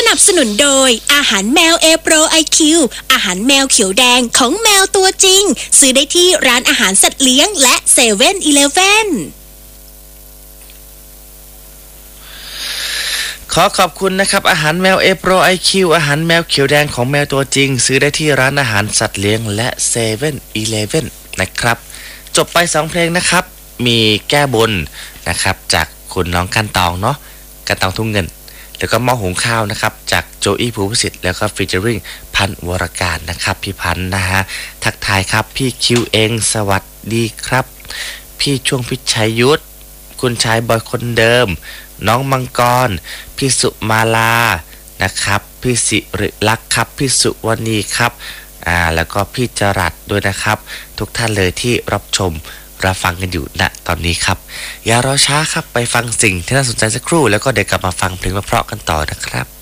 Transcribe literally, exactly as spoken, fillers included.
นับสนุนโดยอาหารแมว A Pro ไอ คิว อาหารแมวเขียวแดงของแมวตัวจริงซื้อได้ที่ร้านอาหารสัตว์เลี้ยงและเซเว่นอีเลฟเว่นขอขอบคุณนะครับอาหารแมว A Pro ไอ คิว อาหารแมวเขียวแดงของแมวตัวจริงซื้อได้ที่ร้านอาหารสัตว์เลี้ยงและเซเว่นอีเลฟเว่นนะครับจบไปสองเพลงนะครับมีแก้บนนะครับจากคุณน้องกันตองเนาะกันตองทุ่งเงินแล้วก็หม้อหุงข้าวนะครับจากโจอี้ภูพิสิทธิ์แล้วก็ฟีเจอริ่งพันวรการนะครับพี่พันนะฮะทักทายครับพี่คิวเองสวัสดีครับพี่ช่วงพิชัยยุทธคุณชายบอยคนเดิมน้องมังกรพี่สุมาลานะครับพี่สิริลักษ์ครับพี่สุวรรณีครับอ่าแล้วก็พี่จรัสด้วยนะครับทุกท่านเลยที่รับชมรับฟังกันอยู่ณตอนนี้ครับอย่ารอช้าครับไปฟังสิ่งที่น่าสนใจสักครู่แล้วก็เดี๋ยวกลับมาฟังเพลงเพราะๆกันต่อนะครับ